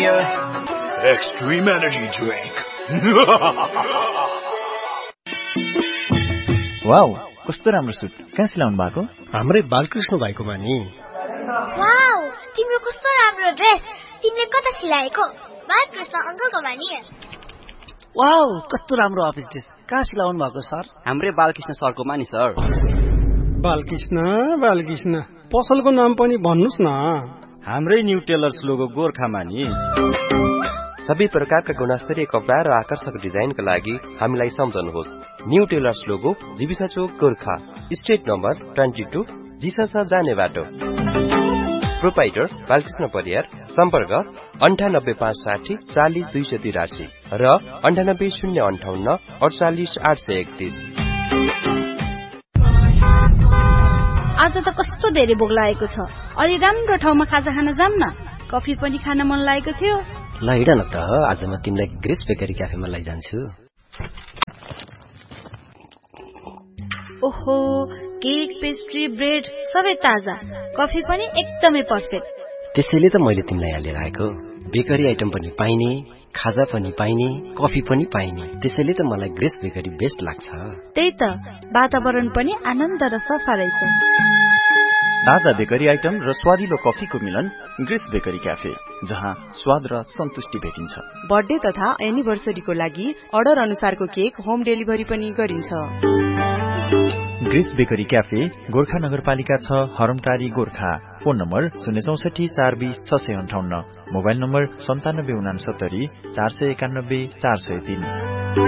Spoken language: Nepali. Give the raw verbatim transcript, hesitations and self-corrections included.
Himalaya Extreme Energy Drink. Wow, कस्तो राम्रो सुट। कहाँ सिलाउनु भएको? हाम्रै बालकृष्ण भाइकोमा नि। वाउ, तिम्रो कस्तो राम्रो ड्रेस। तिमीले कता सिलाएको? बालकृष्ण अंकलकोमा नि। वाउ, कस्तो राम्रो अफिस ड्रेस। कहाँ सिलाउनु भएको सर? हाम्रै बालकृष्ण सरकोमा नि सर। बालकृष्ण बालकृष्ण पसलको नाम पनि भन्नुस् न। हाम्रै न्यू टेलर्स लोगो गोर्खामा नि। सबै प्रकारका गुणस्तरीय कपडा र आकर्षक डिजाइनका लागि हामीलाई सम्झनुहोस्। न्यू टेलर्स लोगो जीविसा चोक गोर्खा, स्ट्रिट नम्बर बाइस, जिसस जाने बाटो। प्रोपाइटर बालकृष्ण परियार। सम्पर्क अन्ठानब्बे पाँच साठी चालिस दुई सय तिरासी र अन्ठानब्बे शून्य अन्ठाउन्न अडचालिस आठ सय एकतिस। आज त कस्तो धेरै भोक लागेको छ। अलि राम्रो ठाउँमा खाजा खान जाम न। कफी पनि खान मन लागेको थियो। ल हिँड न त, आज म तिमीलाई ग्रेस बेकरी क्याफेमा लैजान्छु। ओहो, केक, पेस्ट्री, ब्रेड सबै ताजा। कफी पनि एकदमै पर्फेक्ट। त्यसैले त मैले तिमीलाई यहाँ लिएर आएको। बेकरी आइटम पनि पाइने, खाजा पनि पाइने, कफी पनि पाइने। त्यसैले त मलाई ग्रेस बेकरी बेस्ट लाग्छ। त्यही त, वातावरण पनि आनन्द र सफा रहेछ। ताजा बेकरी आइटम र स्वादिलो कफीको मिलन ग्रेस बेकरी क्याफे, जहाँ स्वाद र सन्तुष्टि भेटिन्छ। बर्थडे तथा एनिभर्सरीको लागि अर्डर अनुसारको केक होम डेलिभरी पनि गरिन्छ। ग्रेस बेकरी क्याफे गोर्खा नगरपालिका छ, हरमटारी गोर्खा। फोन नम्बर शून्य चौसठी चार बीस छ सय अन्ठाउन्न, मोबाइल नम्बर सन्तानब्बे उनासत्तरी चार सय एकानब्बे चार सय तीन।